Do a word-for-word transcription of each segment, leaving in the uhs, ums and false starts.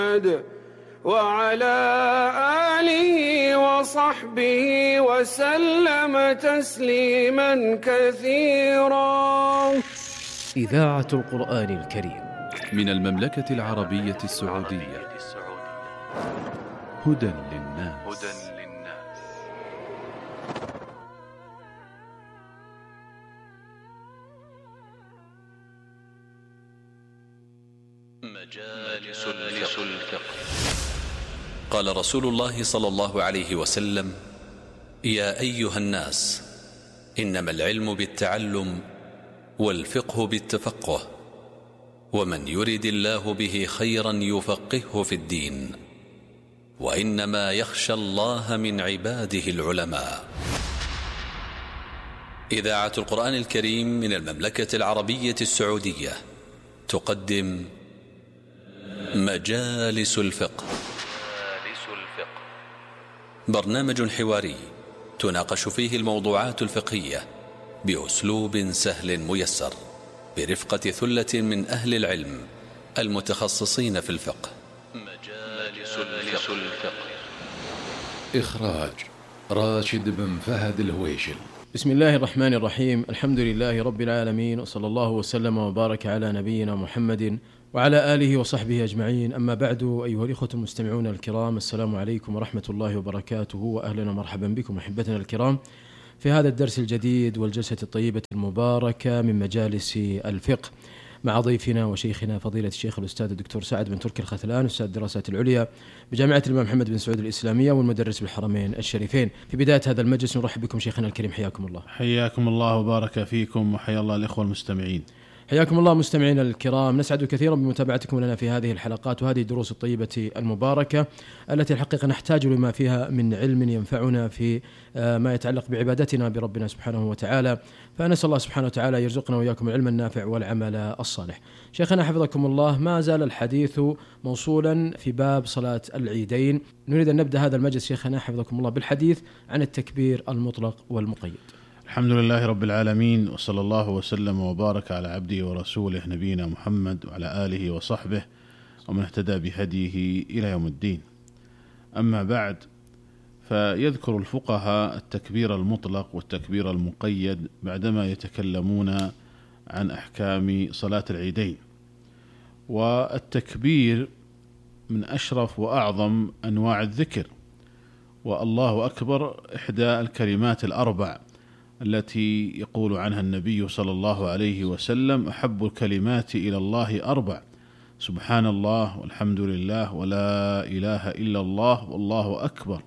وعلى آله وصحبه وسلم تسليما كثيرا. إذاعة القرآن الكريم من المملكة العربية السعودية. هدى للناس. مجالس الفقه. قال رسول الله صلى الله عليه وسلم: يا أيها الناس، إنما العلم بالتعلم والفقه بالتفقه، ومن يرد الله به خيرا يفقهه في الدين، وإنما يخشى الله من عباده العلماء. إذاعة القرآن الكريم من المملكة العربية السعودية تقدم مجالس الفقه. برنامج حواري تناقش فيه الموضوعات الفقهية بأسلوب سهل ميسر، برفقة ثلة من أهل العلم المتخصصين في الفقه. مجالس الفقه. إخراج راشد بن فهد الهويشل. بسم الله الرحمن الرحيم. الحمد لله رب العالمين، وصلى الله وسلم وبارك على نبينا محمد وعلى آله وصحبه أجمعين. أما بعد، أيها الإخوة المستمعون الكرام، السلام عليكم ورحمة الله وبركاته، وأهلا ومرحبا بكم أحبتنا الكرام في هذا الدرس الجديد والجلسة الطيبة المباركة من مجالس الفقه، مع ضيفنا وشيخنا فضيلة الشيخ الأستاذ الدكتور سعد بن تركي الختلان، أستاذ الدراسات العليا بجامعة الإمام محمد بن سعود الإسلامية والمدرس بالحرمين الشريفين. في بداية هذا المجلس نرحب بكم شيخنا الكريم، حياكم الله. حياكم الله وبارك فيكم، وحيا الله الإخوة المستمعين. حياكم الله مستمعينا الكرام. نسعد كثيرا بمتابعتكم لنا في هذه الحلقات وهذه الدروس الطيبة المباركة التي الحقيقة نحتاج لما فيها من علم ينفعنا في ما يتعلق بعبادتنا بربنا سبحانه وتعالى، فنسأل الله سبحانه وتعالى يرزقنا وإياكم العلم النافع والعمل الصالح. شيخنا حفظكم الله، ما زال الحديث موصولا في باب صلاة العيدين. نريد أن نبدأ هذا المجلس شيخنا حفظكم الله بالحديث عن التكبير المطلق والمقيد. الحمد لله رب العالمين، وصلى الله وسلم وبارك على عبده ورسوله نبينا محمد وعلى آله وصحبه ومن اهتدى بهديه إلى يوم الدين. أما بعد، فيذكر الفقهاء التكبير المطلق والتكبير المقيد بعدما يتكلمون عن أحكام صلاة العيدين. والتكبير من أشرف وأعظم أنواع الذكر، والله أكبر إحدى الكلمات الأربع التي يقول عنها النبي صلى الله عليه وسلم: أحب الكلمات إلى الله أربع: سبحان الله والحمد لله ولا إله إلا الله والله أكبر.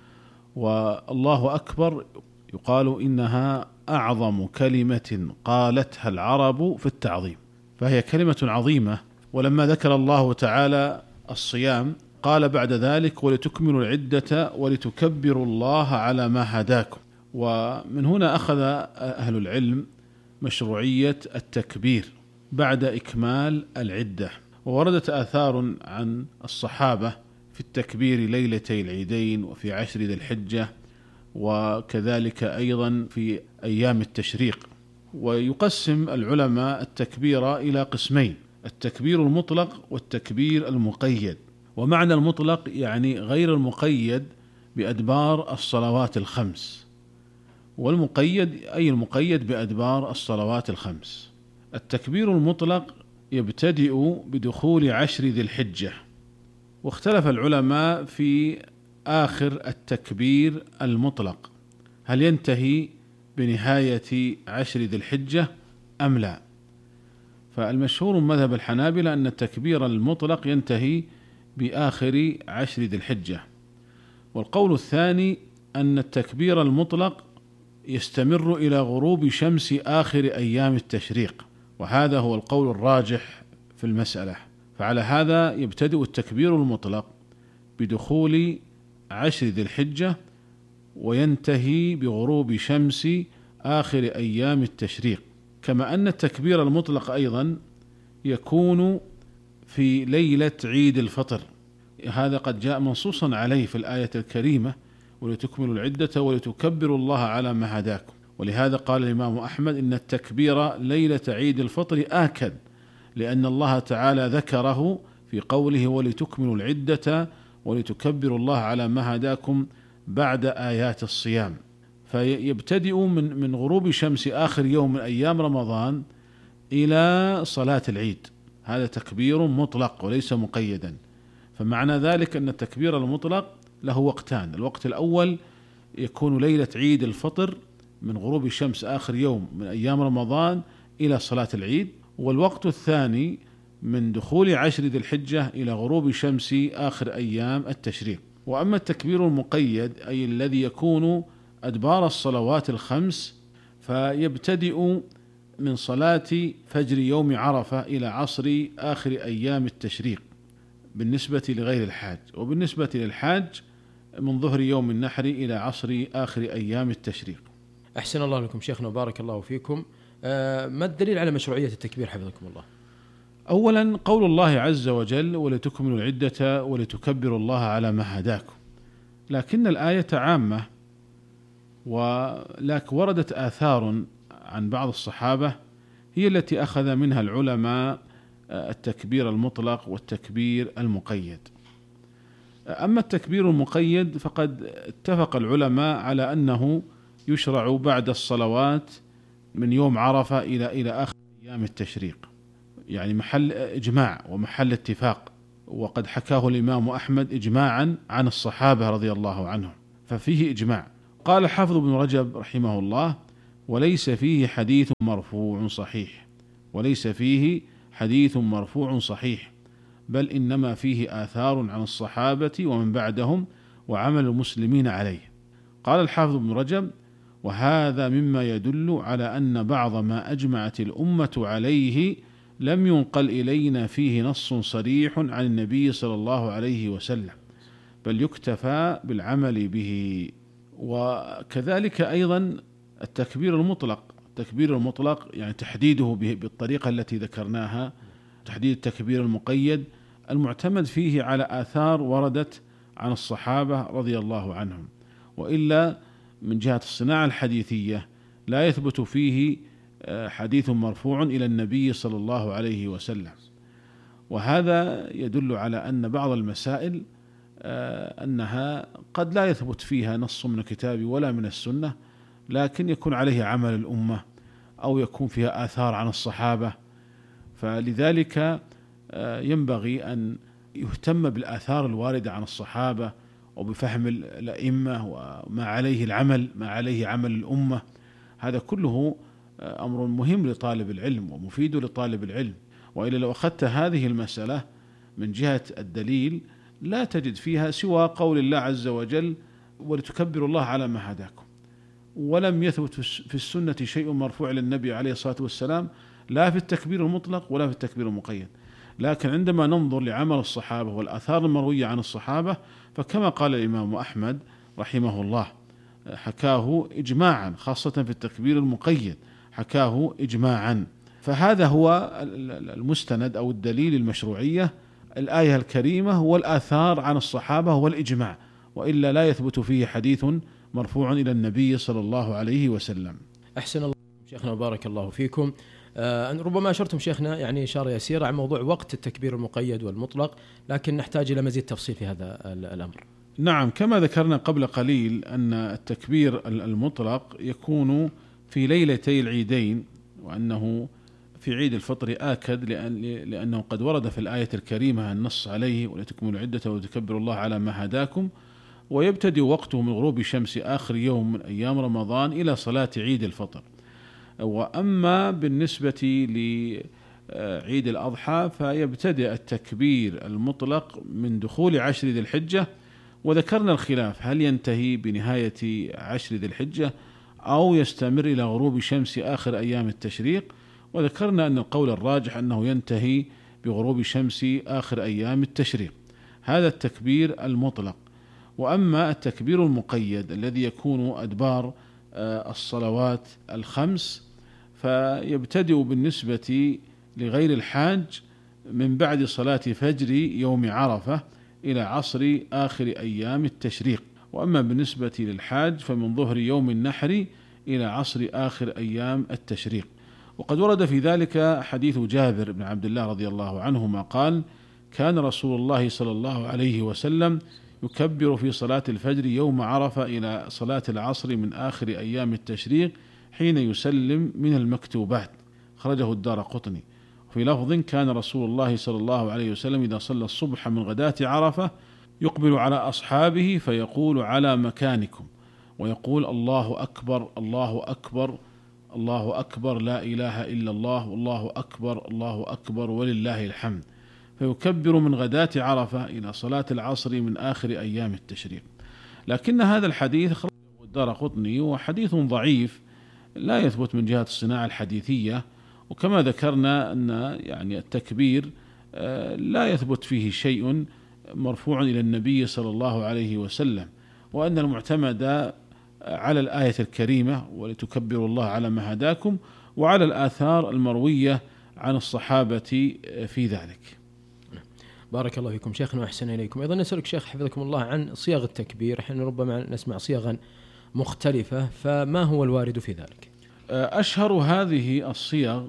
والله أكبر يقال إنها أعظم كلمة قالتها العرب في التعظيم، فهي كلمة عظيمة. ولما ذكر الله تعالى الصيام قال بعد ذلك: ولتكملوا العدة ولتكبروا الله على ما هداكم. ومن هنا أخذ أهل العلم مشروعية التكبير بعد إكمال العدة. ووردت آثار عن الصحابة في التكبير ليلتي العيدين وفي عشر ذي الحجة، وكذلك أيضا في أيام التشريق. ويقسم العلماء التكبير إلى قسمين: التكبير المطلق والتكبير المقيد. ومعنى المطلق يعني غير المقيد بأدبار الصلوات الخمس، والمقيد أي المقيد بأدبار الصلوات الخمس. التكبير المطلق يبتدئ بدخول عشر ذي الحجة، واختلف العلماء في آخر التكبير المطلق، هل ينتهي بنهاية عشر ذي الحجة أم لا؟ فالمشهور من مذهب الحنابلة أن التكبير المطلق ينتهي بآخر عشر ذي الحجة، والقول الثاني أن التكبير المطلق يستمر إلى غروب شمس آخر أيام التشريق، وهذا هو القول الراجح في المسألة. فعلى هذا يبتدئ التكبير المطلق بدخول عشر ذي الحجة وينتهي بغروب شمس آخر أيام التشريق. كما أن التكبير المطلق أيضا يكون في ليلة عيد الفطر، هذا قد جاء منصوصا عليه في الآية الكريمة: ولتكملوا العدة ولتكبروا الله على ما هداكم. ولهذا قال الإمام أحمد إن التكبير ليلة عيد الفطر آكد، لأن الله تعالى ذكره في قوله ولتكملوا العدة ولتكبروا الله على ما هداكم بعد آيات الصيام. فيبتدئ من من غروب شمس آخر يوم من أيام رمضان إلى صلاة العيد، هذا تكبير مطلق وليس مقيدا. فمعنى ذلك أن التكبير المطلق له وقتان، الوقت الأول يكون ليلة عيد الفطر من غروب الشمس آخر يوم من أيام رمضان إلى صلاة العيد، والوقت الثاني من دخول عشر ذي الحجة إلى غروب شمس آخر أيام التشريق. وأما التكبير المقيد أي الذي يكون أدبار الصلوات الخمس فيبتدئ من صلاة فجر يوم عرفة إلى عصر آخر أيام التشريق بالنسبة لغير الحاج، وبالنسبة للحاج من ظهر يوم النحر إلى عصر آخر أيام التشريق. أحسن الله لكم شيخنا وبارك الله فيكم. آه ما الدليل على مشروعية التكبير حفظكم الله؟ أولا قول الله عز وجل ولتكملوا العدة ولتكبروا الله على ما هداكم، لكن الآية عامة، ولكن وردت آثار عن بعض الصحابة هي التي أخذ منها العلماء التكبير المطلق والتكبير المقيد. أما التكبير المقيد فقد اتفق العلماء على أنه يشرع بعد الصلوات من يوم عرفة إلى إلى آخر أيام التشريق، يعني محل إجماع ومحل اتفاق، وقد حكاه الإمام أحمد إجماعا عن الصحابة رضي الله عنهم، ففيه إجماع. قال الحافظ ابن رجب رحمه الله وليس فيه حديث مرفوع صحيح، وليس فيه حديث مرفوع صحيح، بل إنما فيه آثار عن الصحابة ومن بعدهم وعمل المسلمين عليه. قال الحافظ ابن رجب وهذا مما يدل على أن بعض ما أجمعت الأمة عليه لم ينقل إلينا فيه نص صريح عن النبي صلى الله عليه وسلم، بل يكتفى بالعمل به. وكذلك أيضا التكبير المطلق، التكبير المطلق يعني تحديده بالطريقة التي ذكرناها، تحديد التكبير المقيد المعتمد فيه على آثار وردت عن الصحابة رضي الله عنهم، وإلا من جهة الصناعة الحديثية لا يثبت فيه حديث مرفوع إلى النبي صلى الله عليه وسلم. وهذا يدل على أن بعض المسائل أنها قد لا يثبت فيها نص من الكتاب ولا من السنة، لكن يكون عليه عمل الأمة أو يكون فيها آثار عن الصحابة، فلذلك ينبغي أن يهتم بالآثار الواردة عن الصحابة وبفهم الأئمة وما عليه العمل ما عليه عمل الأمة. هذا كله أمر مهم لطالب العلم ومفيد لطالب العلم. وإلا لو أخذت هذه المسألة من جهة الدليل لا تجد فيها سوى قول الله عز وجل ولتكبروا الله على ما هداكم، ولم يثبت في السنة شيء مرفوع للنبي عليه الصلاة والسلام لا في التكبير المطلق ولا في التكبير المقيد. لكن عندما ننظر لعمل الصحابة والآثار المروية عن الصحابة فكما قال الإمام أحمد رحمه الله حكاه إجماعا، خاصة في التكبير المقيد حكاه إجماعا. فهذا هو المستند أو الدليل المشروعية، الآية الكريمة والآثار عن الصحابة والإجماع، وإلا لا يثبت فيه حديث مرفوع إلى النبي صلى الله عليه وسلم. أحسن الله شيخنا وبارك الله فيكم. آه ربما أشرتم شيخنا يعني إشارة يسيرة عن موضوع وقت التكبير المقيد والمطلق، لكن نحتاج إلى مزيد تفصيل في هذا الأمر. نعم، كما ذكرنا قبل قليل أن التكبير المطلق يكون في ليلتي العيدين، وأنه في عيد الفطر آكد لأن لأنه قد ورد في الآية الكريمة النص عليه ولتكملوا العدة وتكبروا الله على ما هداكم، ويبتدئ وقته من غروب شمس آخر يوم من أيام رمضان إلى صلاة عيد الفطر. وأما بالنسبة لعيد الأضحى فيبتدئ التكبير المطلق من دخول عشر ذي الحجة، وذكرنا الخلاف هل ينتهي بنهاية عشر ذي الحجة أو يستمر إلى غروب شمس آخر أيام التشريق، وذكرنا أن القول الراجح أنه ينتهي بغروب شمس آخر أيام التشريق. هذا التكبير المطلق. وأما التكبير المقيد الذي يكون أدبار الصلوات الخمس فيبتدئ بالنسبة لغير الحاج من بعد صلاة فجر يوم عرفة إلى عصر آخر أيام التشريق. وأما بالنسبة للحاج فمن ظهر يوم النحر إلى عصر آخر أيام التشريق. وقد ورد في ذلك حديث جابر بن عبد الله رضي الله عنهما قال: كان رسول الله صلى الله عليه وسلم يكبر في صلاة الفجر يوم عرفة إلى صلاة العصر من آخر أيام التشريق حين يسلم من المكتوبات، خرجه الدارقطني. في لفظ كان رسول الله صلى الله عليه وسلم إذا صلى الصبح من غداة عرفة يقبل على أصحابه فيقول على مكانكم، ويقول الله أكبر الله أكبر الله أكبر لا إله إلا الله والله أكبر الله أكبر ولله الحمد، فيكبر من غداة عرفة إلى صلاة العصر من آخر أيام التشريق. لكن هذا الحديث خرجه الدارقطني وحديث ضعيف لا يثبت من جهة الصناعة الحديثية، وكما ذكرنا أن يعني التكبير لا يثبت فيه شيء مرفوع إلى النبي صلى الله عليه وسلم، وأن المعتمد على الآية الكريمة ولتكبروا الله على ما هداكم، وعلى الآثار المروية عن الصحابة في ذلك. بارك الله فيكم شيخنا وأحسن إليكم. أيضا نسألك شيخ حفظكم الله عن صيغ التكبير، احنا ربما نسمع صيغا مختلفة، فما هو الوارد في ذلك؟ أشهر هذه الصيغ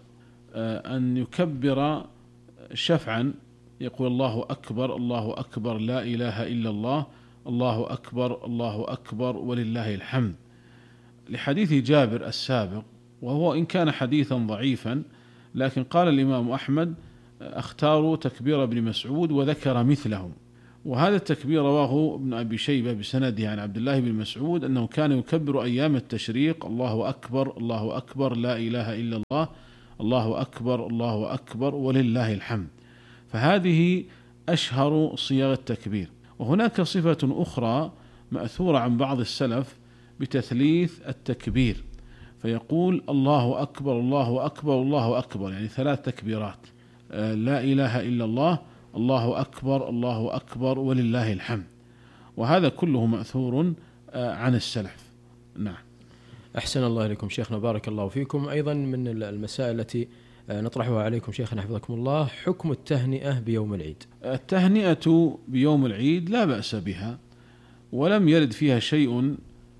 أن يكبر شفعا، يقول الله أكبر الله أكبر لا إله إلا الله الله أكبر الله أكبر ولله الحمد، لحديث جابر السابق، وهو إن كان حديثا ضعيفا لكن قال الإمام أحمد اختاروا تكبير ابن مسعود وذكر مثله. وهذا التكبير رواه ابن أبي شيبة بسنده عن عبد الله بن مسعود أنه كان يكبر أيام التشريق الله أكبر الله أكبر لا إله إلا الله الله أكبر الله أكبر ولله الحمد. فهذه أشهر صيغ التكبير. وهناك صفة أخرى مأثورة عن بعض السلف بتثليث التكبير، فيقول الله أكبر الله أكبر الله أكبر، يعني ثلاث تكبيرات، لا إله إلا الله الله أكبر الله أكبر ولله الحمد. وهذا كله مأثور عن السلف. نعم. أحسن الله إليكم شيخنا بارك الله فيكم. أيضا من المسائل التي نطرحها عليكم شيخنا حفظكم الله حكم التهنئة بيوم العيد. التهنئة بيوم العيد لا بأس بها، ولم يرد فيها شيء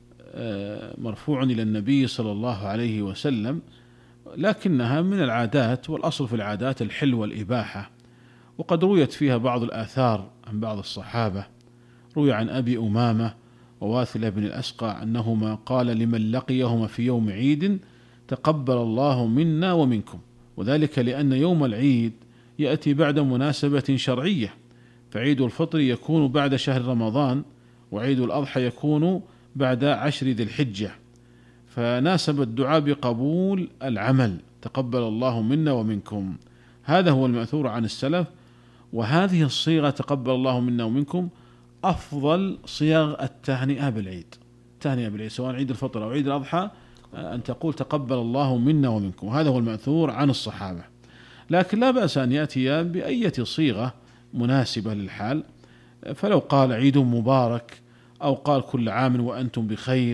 مرفوع إلى النبي صلى الله عليه وسلم، لكنها من العادات، والأصل في العادات الحل والإباحة. وقد رويت فيها بعض الآثار عن بعض الصحابة. روي عن أبي أمامة وواثلة بن الأسقع أنهما قال لمن لقيهما في يوم عيد تقبل الله منا ومنكم، وذلك لأن يوم العيد يأتي بعد مناسبة شرعية، فعيد الفطر يكون بعد شهر رمضان، وعيد الأضحى يكون بعد عشر ذي الحجة، فناسب الدعاء بقبول العمل تقبل الله منا ومنكم. هذا هو المأثور عن السلف. وهذه الصيغة تقبل الله منا ومنكم أفضل صيغ التهنئة بالعيد. التهنئة بالعيد سواء عيد الفطر أو عيد الأضحى أن تقول تقبل الله منا ومنكم، هذا هو المأثور عن الصحابة. لكن لا بأس أن يأتي بأية صيغة مناسبة للحال، فلو قال عيد مبارك أو قال كل عام وأنتم بخير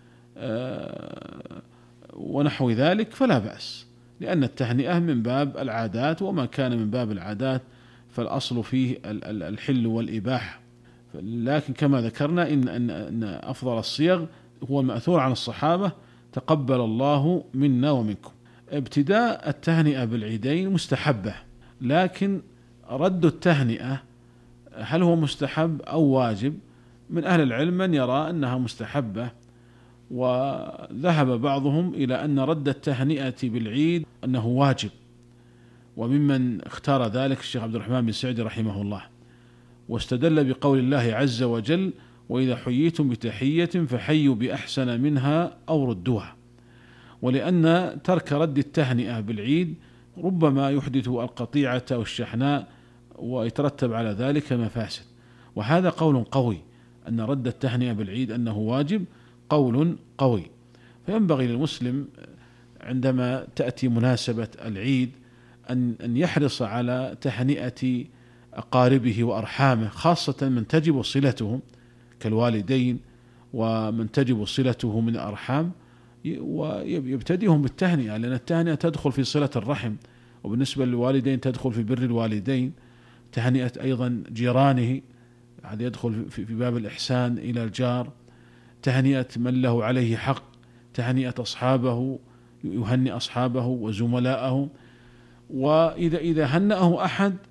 ونحو ذلك فلا بأس، لأن التهنئة من باب العادات، وما كان من باب العادات فالأصل فيه الحل والإباحة. لكن كما ذكرنا إن, أن, أن أفضل الصيغ هو المأثور عن الصحابة تقبل الله منا ومنكم. ابتداء التهنئة بالعيدين مستحبة، لكن رد التهنئة هل هو مستحب أو واجب؟ من أهل العلم من يرى أنها مستحبة، وذهب بعضهم إلى أن رد التهنئة بالعيد أنه واجب، وممن اختار ذلك الشيخ عبد الرحمن بن سعدي رحمه الله، واستدل بقول الله عز وجل وإذا حييتم بتحية فحيوا بأحسن منها أو ردوها، ولأن ترك رد التهنئة بالعيد ربما يحدث القطيعة والشحناء ويترتب على ذلك مفاسد. وهذا قول قوي، أن رد التهنئة بالعيد أنه واجب قول قوي. فينبغي للمسلم عندما تأتي مناسبة العيد أن أن يحرص على تهنئة أقاربه وأرحامه، خاصة من تجب صلتهم كالوالدين ومن تجب صلته من الأرحام، ويبتدئهم بالتهنئة، لأن التهنئة تدخل في صلة الرحم، وبالنسبة للوالدين تدخل في بر الوالدين. تهنئة أيضا جيرانه، هذا يدخل في باب الإحسان إلى الجار. تهنئة من له عليه حق، تهنئة أصحابه، يهنئ أصحابه وزملاءه. وإذا إذا هنأه أحد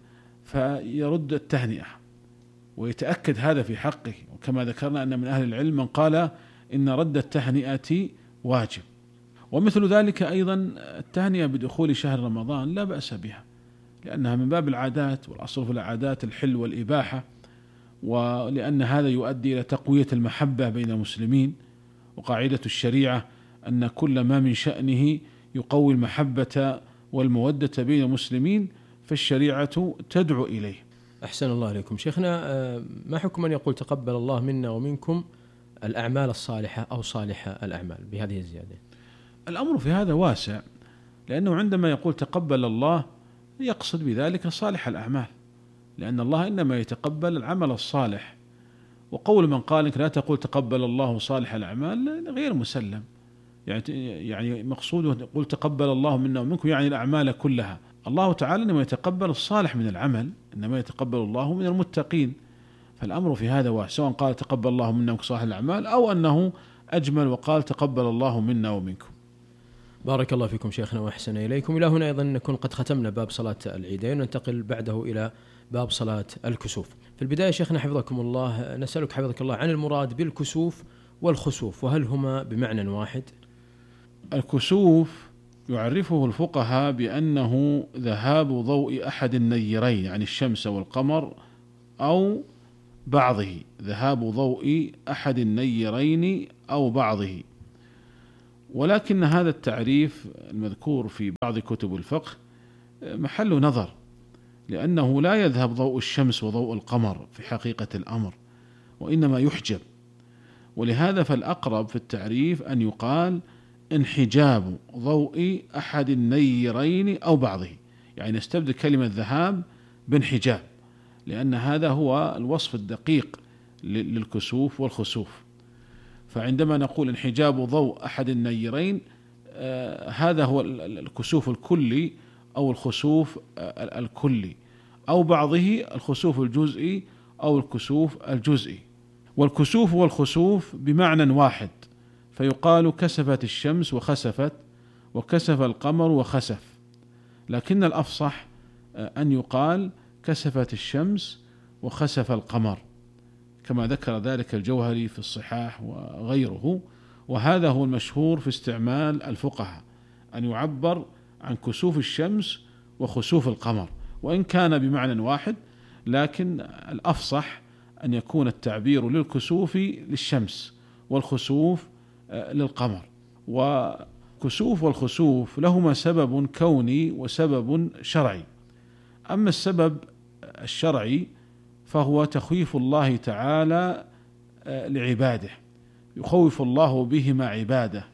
فيرد التهنئة ويتأكد هذا في حقه. وكما ذكرنا أن من أهل العلم من قال إن رد التهنئة واجب. ومثل ذلك أيضا التهنئة بدخول شهر رمضان لا بأس بها، لأنها من باب العادات، والأصل في العادات الحل والإباحة، ولأن هذا يؤدي إلى تقوية المحبة بين المسلمين. وقاعدة الشريعة أن كل ما من شأنه يقوي المحبة والمودة بين المسلمين فالشريعة تدعو إليه. أحسن الله عليكم شيخنا. ما حكم من يقول تقبل الله منا ومنكم الأعمال الصالحة أو صالح الأعمال بهذه الزيادة؟ الأمر في هذا واسع، لأنه عندما يقول تقبل الله يقصد بذلك صالح الأعمال، لأن الله إنما يتقبل العمل الصالح. وقول من قال إنك لا تقول تقبل الله صالح الأعمال غير مسلم، يعني يعني مقصوده يقول تقبل الله منا ومنكم يعني الأعمال كلها. الله تعالى إنما يتقبل الصالح من العمل، إنما يتقبل الله من المتقين. فالأمر في هذا واسع، سواء قال تقبل الله منا ومنكم صالح الأعمال أو أنه أجمل وقال تقبل الله منا ومنكم. بارك الله فيكم شيخنا وأحسن إليكم. إلى هنا أيضا نكون قد ختمنا باب صلاة العيدين، وننتقل بعده إلى باب صلاة الكسوف. في البداية شيخنا حفظكم الله نسألك حفظك الله عن المراد بالكسوف والخسوف، وهل هما بمعنى واحد؟ الكسوف يعرفه الفقهاء بأنه ذهاب ضوء أحد النيرين، يعني الشمس والقمر، أو بعضه، ذهاب ضوء أحد النيرين أو بعضه. ولكن هذا التعريف المذكور في بعض كتب الفقه محل نظر، لأنه لا يذهب ضوء الشمس وضوء القمر في حقيقة الأمر، وإنما يحجب. ولهذا فالأقرب في التعريف أن يقال انحجاب ضوء أحد النيرين أو بعضه، يعني نستبدل كلمة ذهاب بانحجاب، لأن هذا هو الوصف الدقيق للكسوف والخسوف. فعندما نقول انحجاب ضوء أحد النيرين آه هذا هو الكسوف الكلي أو الخسوف آه الكلي، أو بعضه الخسوف الجزئي أو الكسوف الجزئي. والكسوف والخسوف بمعنى واحد، فيقال كسفت الشمس وخسفت، وكسف القمر وخسف، لكن الأفصح آه أن يقال كسفت الشمس وخسف القمر، كما ذكر ذلك الجوهري في الصحاح وغيره. وهذا هو المشهور في استعمال الفقهاء، أن يعبر عن كسوف الشمس وخسوف القمر، وإن كان بمعنى واحد، لكن الأفصح أن يكون التعبير للكسوف للشمس والخسوف للقمر. وكسوف والخسوف لهما سبب كوني وسبب شرعي. أما السبب الشرعي فهو تخويف الله تعالى لعباده، يخوف الله بهما عباده.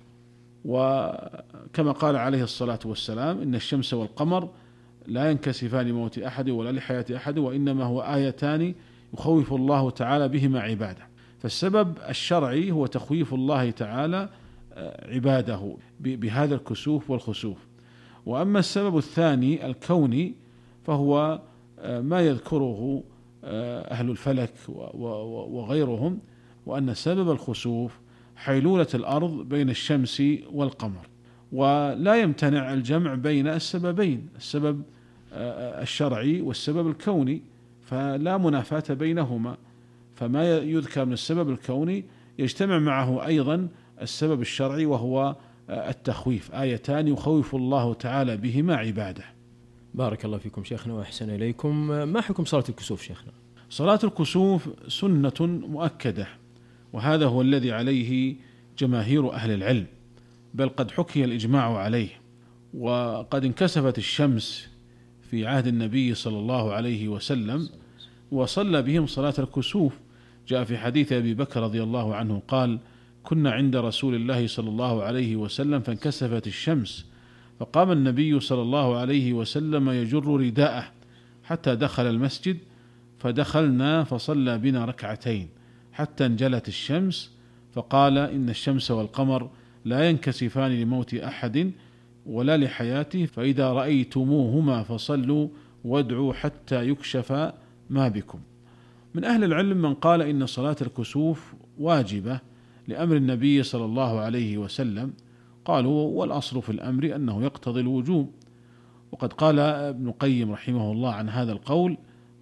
وكما قال عليه الصلاة والسلام إن الشمس والقمر لا ينكسفان لموت أحد ولا لحياة أحد، وإنما هو آيتان يخوف الله تعالى بهما عباده. فالسبب الشرعي هو تخويف الله تعالى عباده بهذا الكسوف والخسوف. وأما السبب الثاني الكوني فهو ما يذكره أهل الفلك وغيرهم، وأن سبب الخسوف حيلولة الأرض بين الشمس والقمر. ولا يمتنع الجمع بين السببين، السبب الشرعي والسبب الكوني، فلا منافاة بينهما. فما يذكر من السبب الكوني يجتمع معه أيضا السبب الشرعي، وهو التخويف، آيتان يخوف الله تعالى بهما عباده. بارك الله فيكم شيخنا وأحسن إليكم. ما حكم صلاة الكسوف شيخنا؟ صلاة الكسوف سنة مؤكدة، وهذا هو الذي عليه جماهير أهل العلم، بل قد حكي الإجماع عليه. وقد انكسفت الشمس في عهد النبي صلى الله عليه وسلم وصلى بهم صلاة الكسوف. جاء في حديث أبي بكر رضي الله عنه قال: كنا عند رسول الله صلى الله عليه وسلم فانكسفت الشمس، فقام النبي صلى الله عليه وسلم يجر رداءه حتى دخل المسجد، فدخلنا فصلى بنا ركعتين حتى انجلت الشمس، فقال: إن الشمس والقمر لا ينكسفان لموت أحد ولا لحياته، فإذا رأيتموهما فصلوا وادعوا حتى يكشف ما بكم. من أهل العلم من قال إن صلاة الكسوف واجبة لأمر النبي صلى الله عليه وسلم، قالوا والأصل في الأمر أنه يقتضي الوجوب. وقد قال ابن القيم رحمه الله عن هذا القول: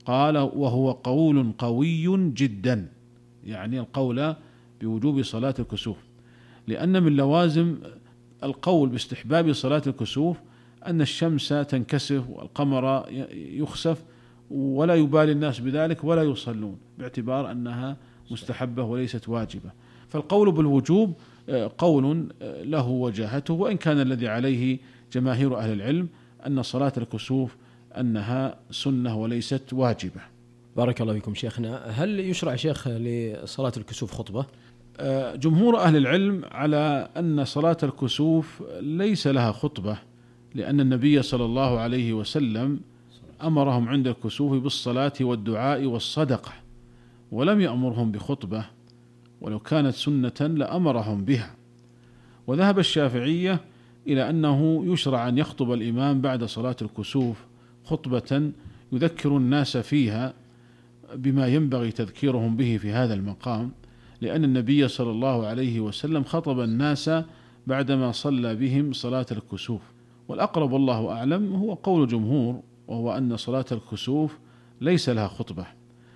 قال وهو قول قوي جدا، يعني القول بوجوب صلاة الكسوف، لأن من لوازم القول باستحباب صلاة الكسوف أن الشمس تنكسف والقمر يخسف ولا يبالي الناس بذلك ولا يصلون، باعتبار أنها مستحبة وليست واجبة. فالقول بالوجوب قول له وجاهته، وإن كان الذي عليه جماهير أهل العلم أن صلاة الكسوف أنها سنة وليست واجبة. بارك الله فيكم شيخنا. هل يشرع شيخ لصلاة الكسوف خطبة؟ جمهور أهل العلم على أن صلاة الكسوف ليس لها خطبة، لأن النبي صلى الله عليه وسلم أمرهم عند الكسوف بالصلاة والدعاء والصدقة، ولم يأمرهم بخطبة، ولو كانت سنة لأمرهم بها. وذهب الشافعية إلى أنه يشرع أن يخطب الإمام بعد صلاة الكسوف خطبة يذكر الناس فيها بما ينبغي تذكيرهم به في هذا المقام، لأن النبي صلى الله عليه وسلم خطب الناس بعدما صلى بهم صلاة الكسوف. والأقرب والله أعلم هو قول جمهور، وهو أن صلاة الكسوف ليس لها خطبة،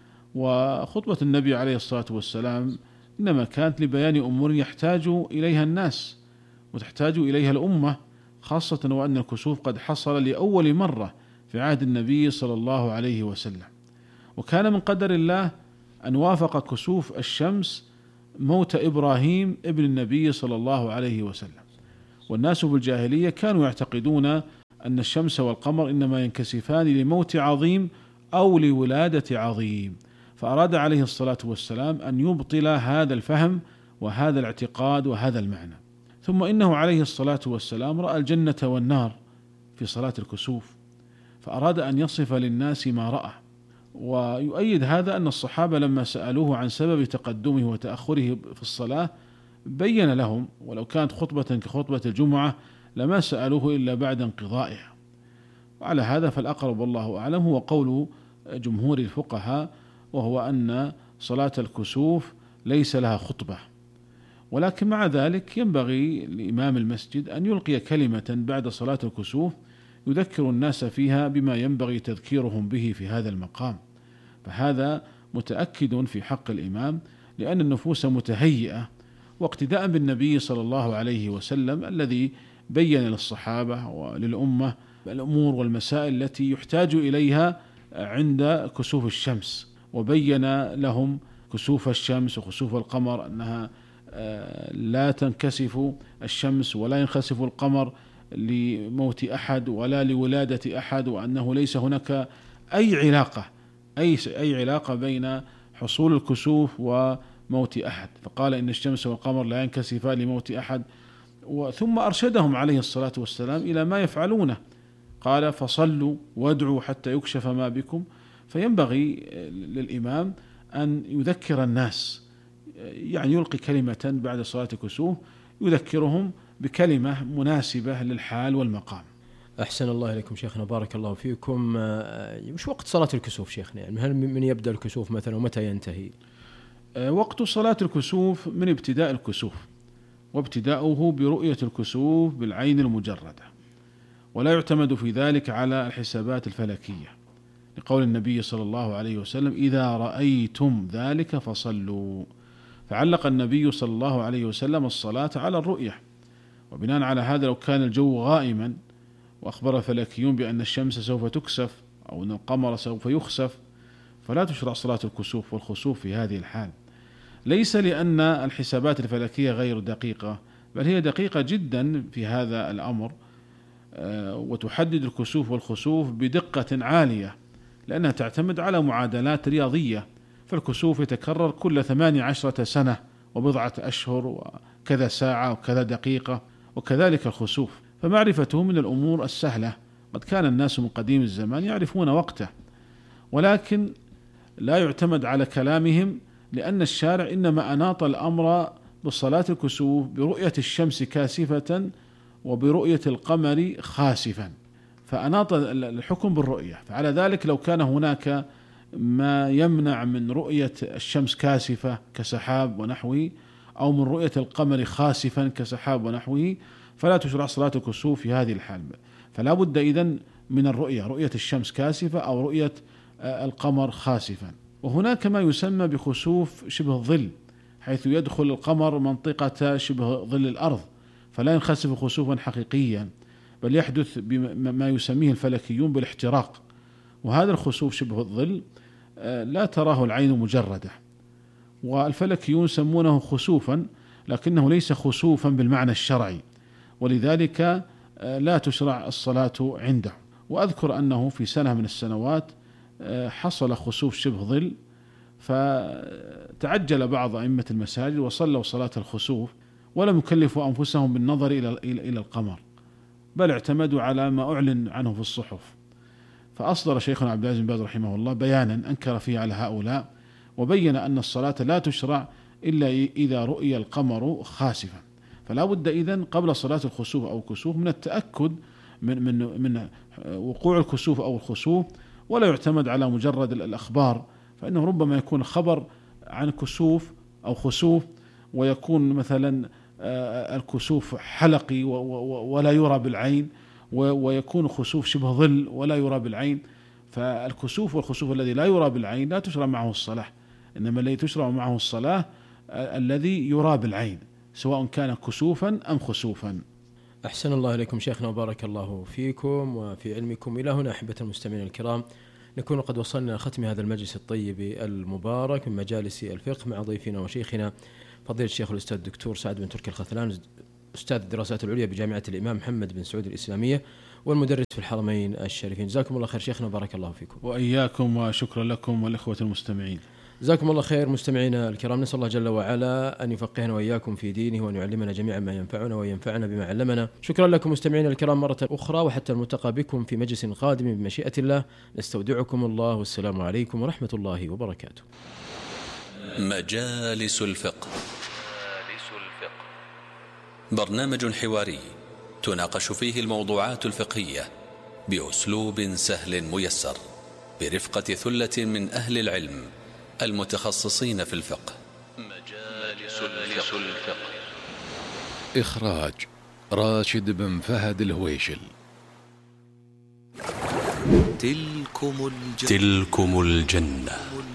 وخطبة النبي عليه الصلاة والسلام إنما كانت لبيان أمور يحتاج إليها الناس وتحتاج إليها الأمة، خاصة وأن الكسوف قد حصل لأول مرة في عهد النبي صلى الله عليه وسلم، وكان من قدر الله أن وافق كسوف الشمس موت إبراهيم ابن النبي صلى الله عليه وسلم. والناس في الجاهلية كانوا يعتقدون أن الشمس والقمر إنما ينكسفان لموت عظيم أو لولادة عظيم، فأراد عليه الصلاة والسلام أن يبطل هذا الفهم وهذا الاعتقاد وهذا المعنى. ثم إنه عليه الصلاة والسلام رأى الجنة والنار في صلاة الكسوف، فأراد أن يصف للناس ما رأى. ويؤيد هذا أن الصحابة لما سألوه عن سبب تقدمه وتأخره في الصلاة بين لهم، ولو كانت خطبة كخطبة الجمعة لما سألوه إلا بعد انقضائها. وعلى هذا فالأقرب والله أعلم هو قول جمهور الفقهاء، وهو أن صلاة الكسوف ليس لها خطبة، ولكن مع ذلك ينبغي لإمام المسجد أن يلقي كلمة بعد صلاة الكسوف يذكر الناس فيها بما ينبغي تذكيرهم به في هذا المقام، فهذا متأكد في حق الإمام، لأن النفوس متهيئة، واقتداء بالنبي صلى الله عليه وسلم الذي بين للصحابة وللأمة الأمور والمسائل التي يحتاج إليها عند كسوف الشمس، وبين لهم كسوف الشمس وكسوف القمر أنها لا تنكسف الشمس ولا ينخسف القمر لموت أحد ولا لولادة أحد، وأنه ليس هناك أي علاقة أي أي علاقة بين حصول الكسوف وموت أحد، فقال إن الشمس والقمر لا ينكسفان لموت أحد. ثم أرشدهم عليه الصلاة والسلام إلى ما يفعلونه، قال فصلوا وادعوا حتى يكشف ما بكم. فينبغي للإمام أن يذكر الناس، يعني يلقي كلمة بعد صلاة الكسوف يذكرهم بكلمة مناسبة للحال والمقام. أحسن الله إليكم شيخنا، بارك الله فيكم. وش وقت صلاة الكسوف شيخنا؟ يعني هل من يبدأ الكسوف مثلا ومتى ينتهي؟ وقت صلاة الكسوف من ابتداء الكسوف، وابتداؤه برؤية الكسوف بالعين المجردة، ولا يعتمد في ذلك على الحسابات الفلكية، لقول النبي صلى الله عليه وسلم إذا رأيتم ذلك فصلوا، فعلق النبي صلى الله عليه وسلم الصلاة على الرؤية. وبناء على هذا لو كان الجو غائما وأخبر الفلكيون بأن الشمس سوف تكسف أو أن القمر سوف يخسف فلا تشرع صلاة الكسوف والخسوف في هذه الحال، ليس لأن الحسابات الفلكية غير دقيقة، بل هي دقيقة جدا في هذا الأمر، وتحدد الكسوف والخسوف بدقة عالية، لأنها تعتمد على معادلات رياضية، فالكسوف يتكرر كل ثمانية عشرة سنة وبضعة أشهر وكذا ساعة وكذا دقيقة، وكذلك الخسوف، فمعرفته من الأمور السهلة. قد كان الناس من قديم الزمان يعرفون وقته، ولكن لا يعتمد على كلامهم، لأن الشارع إنما أناط الأمر بصلاة الكسوف برؤية الشمس كاسفة وبرؤية القمر خاسفا، فأناط الحكم بالرؤية. فعلى ذلك لو كان هناك ما يمنع من رؤية الشمس كاسفة كسحاب ونحوه، أو من رؤية القمر خاسفا كسحاب ونحوه، فلا تشرع صلاة الكسوف في هذه الحال. فلا بد إذن من الرؤية، رؤية الشمس كاسفة أو رؤية القمر خاسفا. وهناك ما يسمى بخسوف شبه الظل، حيث يدخل القمر منطقة شبه ظل الأرض فلا ينخسف خسوفا حقيقيا، بل يحدث بما يسميه الفلكيون بالاحتراق. وهذا الخسوف شبه الظل لا تراه العين مجردة، والفلكيون يسمونه خسوفا لكنه ليس خسوفا بالمعنى الشرعي، ولذلك لا تشرع الصلاة عنده. وأذكر أنه في سنة من السنوات حصل خسوف شبه ظل، فتعجل بعض أئمة المساجد وصلوا صلاة الخسوف ولم يكلفوا أنفسهم بالنظر إلى إلى القمر، بل اعتمدوا على ما أعلن عنه في الصحف. فأصدر شيخنا عبد العزيز بن باز رحمه الله بيانا أنكر فيه على هؤلاء، وبين أن الصلاة لا تشرع إلا إذا رؤي القمر خاسفا. فلا بد إذن قبل صلاة الخسوف أو الكسوف من التأكد من من من وقوع الكسوف أو الخسوف، ولا يعتمد على مجرد الأخبار، فإنه ربما يكون خبر عن كسوف أو خسوف ويكون مثلا الكسوف حلقي ولا يرى بالعين، ويكون خسوف شبه ظل ولا يرى بالعين. فالكسوف والخسوف الذي لا يرى بالعين لا تشرع معه الصلاة، إنما الذي تشرع معه الصلاة الذي يرى بالعين، سواء كان كسوفا أم خسوفا. أحسن الله إليكم شيخنا وبارك الله فيكم وفي علمكم. إلى هنا أحبة المستمعين الكرام نكون قد وصلنا لختم هذا المجلس الطيب المبارك من مجالس الفقه مع ضيفنا وشيخنا فضيلة الشيخ الأستاذ الدكتور سعد بن تركي الخثلان، أستاذ الدراسات العليا بجامعة الإمام محمد بن سعود الإسلامية والمدرس في الحرمين الشريفين. جزاكم الله خير شيخنا وبارك الله فيكم. وإياكم وشكرا لكم والإخوة المستمعين. جزاكم الله خير مستمعينا الكرام. نسأل الله جل وعلا أن يفقهنا وإياكم في دينه وأن يعلمنا جميعا ما ينفعنا وينفعنا بما علمنا. شكرا لكم مستمعينا الكرام مرة أخرى، وحتى الملتقى بكم في مجلس قادم بمشيئة الله. نستودعكم الله والسلام عليكم ورحمة الله وبركاته. مجالس الفقه، برنامج حواري تناقش فيه الموضوعات الفقهية بأسلوب سهل ميسر برفقة ثلة من أهل العلم المتخصصين في الفقه. مجالس الفقه. إخراج راشد بن فهد الهويشل. تلكم الجنة, تلكم الجنة.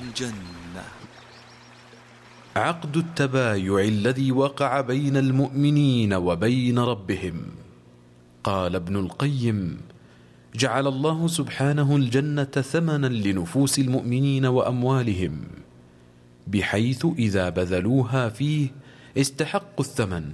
عقد التبايع الذي وقع بين المؤمنين وبين ربهم. قال ابن القيم: جعل الله سبحانه الجنة ثمنا لنفوس المؤمنين وأموالهم، بحيث إذا بذلوها فيه استحقوا الثمن،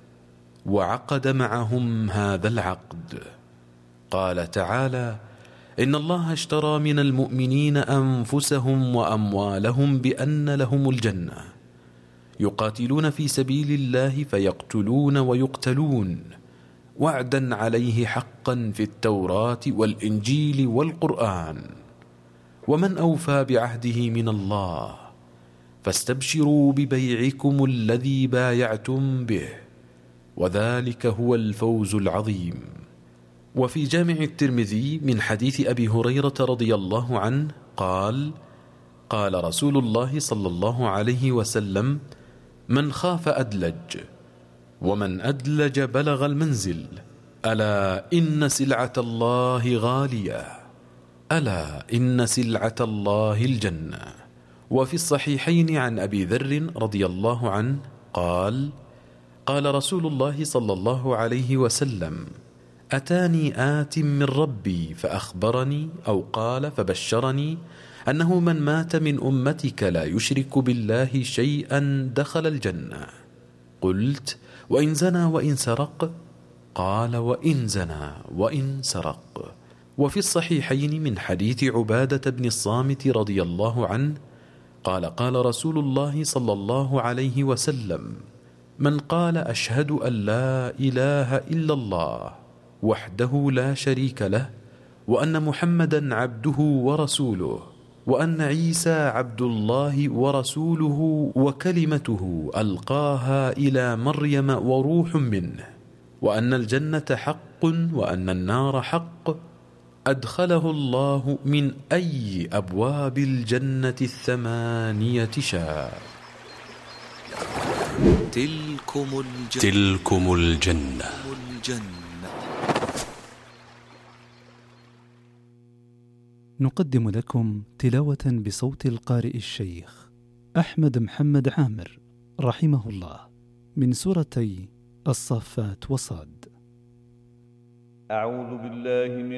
وعقد معهم هذا العقد. قال تعالى: إن الله اشترى من المؤمنين أنفسهم وأموالهم بأن لهم الجنة، يقاتلون في سبيل الله فيقتلون ويقتلون، وعدا عليه حقا في التوراة والإنجيل والقرآن، ومن أوفى بعهده من الله، فاستبشروا ببيعكم الذي بايعتم به، وذلك هو الفوز العظيم. وفي جامع الترمذي من حديث أبي هريرة رضي الله عنه قال: قال رسول الله صلى الله عليه وسلم: من خاف أدلج، ومن أدلج بلغ المنزل، ألا إن سلعة الله غالية، ألا إن سلعة الله الجنة. وفي الصحيحين عن أبي ذر رضي الله عنه قال: قال رسول الله صلى الله عليه وسلم: أتاني آت من ربي فأخبرني، أو قال فبشرني، أنه من مات من أمتك لا يشرك بالله شيئا دخل الجنة. قلت: وإن زنى وإن سرق؟ قال: وإن زنى وإن سرق. وفي الصحيحين من حديث عبادة بن الصامت رضي الله عنه قال: قال رسول الله صلى الله عليه وسلم: من قال أشهد أن لا إله إلا الله وحده لا شريك له، وأن محمدا عبده ورسوله، وأن عيسى عبد الله ورسوله وكلمته ألقاها إلى مريم وروح منه، وأن الجنة حق وأن النار حق، أدخله الله من أي أبواب الجنة الثمانية شاء. تلكم الجنة, تلكم الجنة. نقدم لكم تلاوة بصوت القارئ الشيخ أحمد محمد عامر رحمه الله من سورتي الصافات وصاد. أعوذ بالله من